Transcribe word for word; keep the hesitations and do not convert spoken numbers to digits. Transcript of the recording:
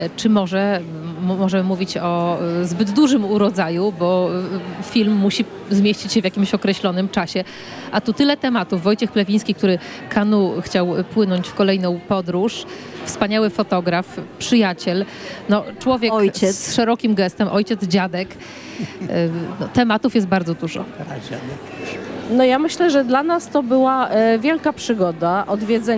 Czy może m- możemy mówić o y, zbyt dużym urodzaju, bo y, film musi zmieścić się w jakimś określonym czasie. A tu tyle tematów. Wojciech Plewiński, który Kanu chciał płynąć w kolejną podróż. Wspaniały fotograf, przyjaciel, no, człowiek Ojciec. z szerokim gestem, ojciec, dziadek. Y, no, tematów jest bardzo dużo. Pradziadek. No ja myślę, że dla nas to była e, wielka przygoda odwiedzenie